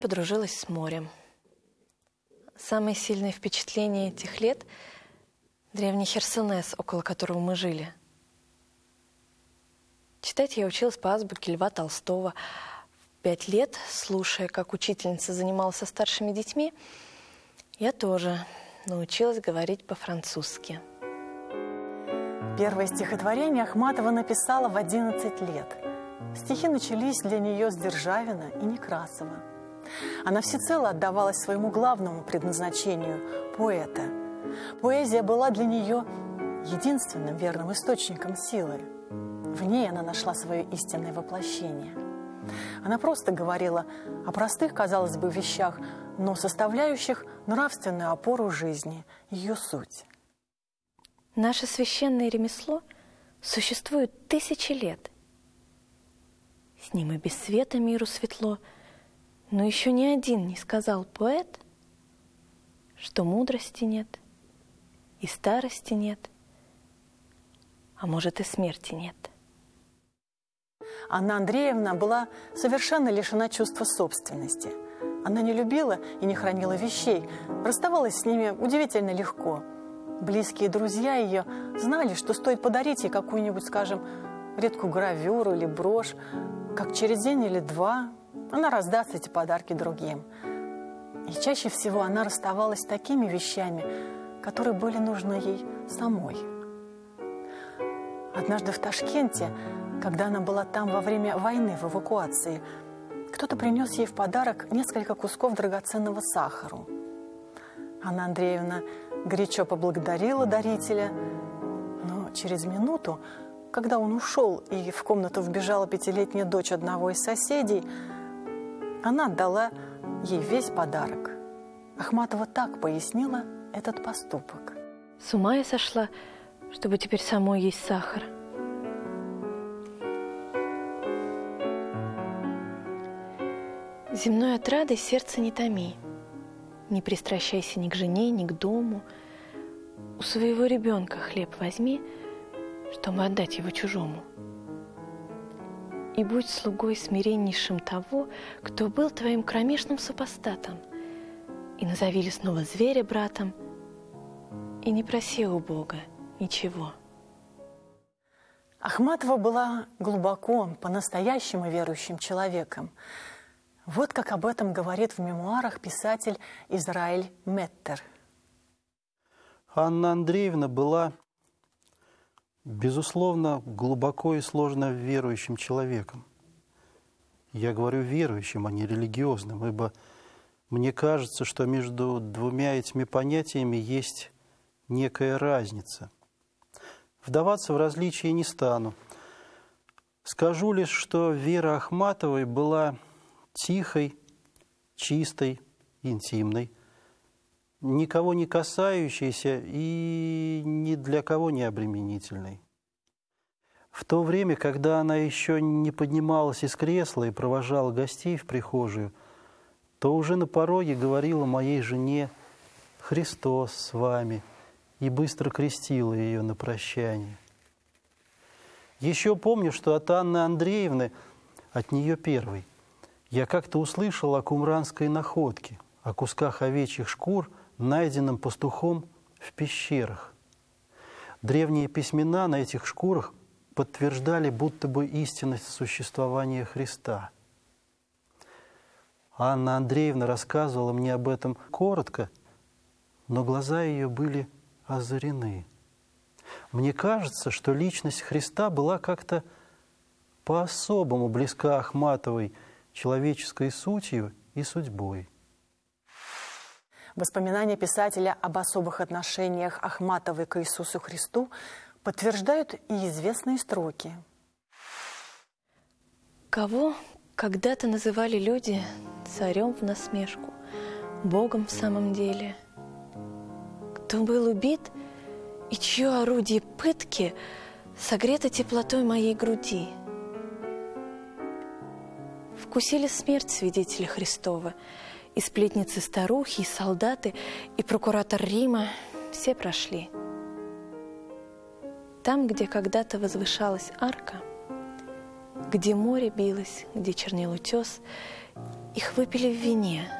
Подружилась с морем. Самое сильное впечатление этих лет — древний Херсонес, около которого мы жили. Читать я училась по азбуке Льва Толстого. В 5 лет, слушая, как учительница занималась со старшими детьми, я тоже научилась говорить по-французски. Первое стихотворение Ахматова написала в 11 лет. Стихи начались для нее с Державина и Некрасова. Она всецело отдавалась своему главному предназначению – поэта. Поэзия была для нее единственным верным источником силы. В ней она нашла свое истинное воплощение. Она просто говорила о простых, казалось бы, вещах, но составляющих нравственную опору жизни, ее суть. Наше священное ремесло существует 1000 лет. С ним и без света миру светло, но еще ни один не сказал поэт, что мудрости нет, и старости нет, а может и смерти нет. Анна Андреевна была совершенно лишена чувства собственности. Она не любила и не хранила вещей, расставалась с ними удивительно легко. Близкие друзья ее знали, что стоит подарить ей какую-нибудь, скажем, редкую гравюру или брошь, как через день или два она раздаст эти подарки другим. И чаще всего она расставалась с такими вещами, которые были нужны ей самой. Однажды в Ташкенте, когда она была там во время войны в эвакуации, кто-то принес ей в подарок несколько кусков драгоценного сахара. Анна Андреевна горячо поблагодарила дарителя, но через минуту, когда он ушел и в комнату вбежала 5-летняя дочь одного из соседей, она отдала ей весь подарок. Ахматова так пояснила этот поступок. С ума я сошла, чтобы теперь самой есть сахар. Земной отрадой сердце не томи. Не пристращайся ни к жене, ни к дому. У своего ребенка хлеб возьми, чтобы отдать его чужому. И будь слугой смиреннейшим того, кто был твоим кромешным супостатом. И назови лесного зверя братом, и не проси у Бога ничего. Ахматова была глубоко, по-настоящему верующим человеком. Вот как об этом говорит в мемуарах писатель Израиль Меттер. Анна Андреевна была, безусловно, глубоко и сложно верующим человеком. Я говорю верующим, а не религиозным, ибо мне кажется, что между двумя этими понятиями есть некая разница. Вдаваться в различия не стану. Скажу лишь, что вера Ахматовой была тихой, чистой, интимной, никого не касающейся и ни для кого не обременительной. В то время, когда она еще не поднималась из кресла и провожала гостей в прихожую, то уже на пороге говорила моей жене «Христос с вами» и быстро крестила ее на прощание. Еще помню, что от Анны Андреевны, от нее первой, я как-то услышал о кумранской находке, о кусках овечьих шкур, найденном пастухом в пещерах. Древние письмена на этих шкурах подтверждали будто бы истинность существования Христа. Анна Андреевна рассказывала мне об этом коротко, но глаза ее были озарены. Мне кажется, что личность Христа была как-то по-особому близка Ахматовой человеческой сутью и судьбой. Воспоминания писателя об особых отношениях Ахматовой к Иисусу Христу подтверждают и известные строки. Кого когда-то называли люди царем в насмешку, Богом в самом деле? Кто был убит, и чье орудие пытки согрето теплотой моей груди? Вкусили смерть свидетели Христова, и сплетницы-старухи, и солдаты, и прокуратор Рима – все прошли. Там, где когда-то возвышалась арка, где море билось, где чернел утес, Их выпили в вине,